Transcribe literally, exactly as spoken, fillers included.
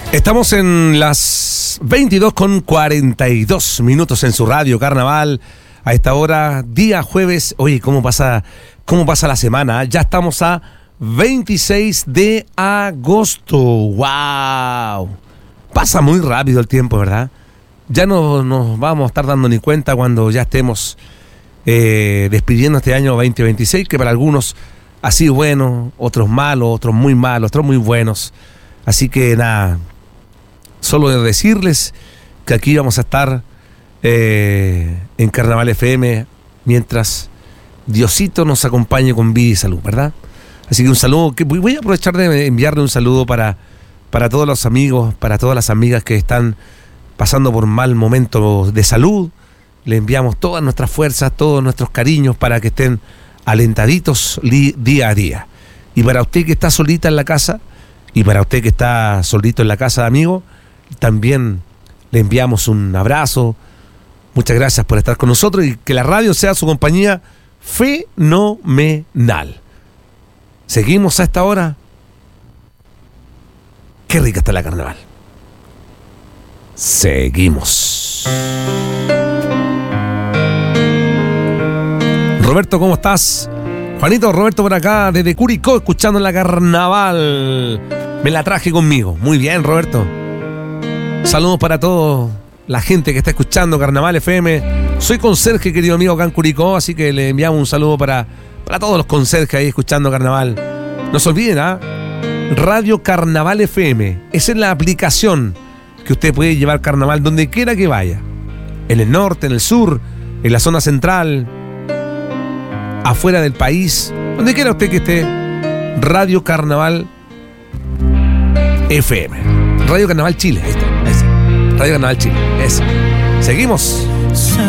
Estamos en las veintidós con cuarenta y dos minutos en su radio Carnaval. A esta hora, día jueves. Oye, ¿cómo pasa, cómo pasa la semana? Ya estamos a veintiséis de agosto. ¡Wow! Pasa muy rápido el tiempo, ¿verdad? Ya no nos vamos a estar dando ni cuenta cuando ya estemos eh, despidiendo este año veinte veintiséis, que para algunos ha sido bueno, otros malos, otros muy malos, otros muy buenos. Así que nada, solo de decirles que aquí vamos a estar eh, en Carnaval F M mientras Diosito nos acompañe con vida y salud, ¿verdad? Así que un saludo, que voy a aprovechar de enviarle un saludo para, para todos los amigos, para todas las amigas que están pasando por mal momento de salud. Le enviamos todas nuestras fuerzas, todos nuestros cariños para que estén alentaditos li, día a día. Y para usted que está solita en la casa, y para usted que está solito en la casa, amigo, también le enviamos un abrazo. Muchas gracias por estar con nosotros y que la radio sea su compañía fenomenal. Seguimos a esta hora. Qué rica está la Carnaval. Seguimos. Roberto, ¿cómo estás? Juanito, Roberto por acá, desde Curicó, escuchando la Carnaval. Me la traje conmigo. Muy bien, Roberto. Saludos para toda la gente que está escuchando Carnaval F M. Soy conserje, querido amigo, acá en Curicó, así que le enviamos un saludo para, para todos los conserjes ahí escuchando Carnaval. No se olviden, ¿ah? Radio Carnaval F M. Esa es la aplicación que usted puede llevar Carnaval donde quiera que vaya. En el norte, en el sur, en la zona central, afuera del país, donde quiera usted que esté. Radio Carnaval F M. Radio Carnaval Chile, ahí está, ahí está. Radio Carnaval Chile, eso. Seguimos.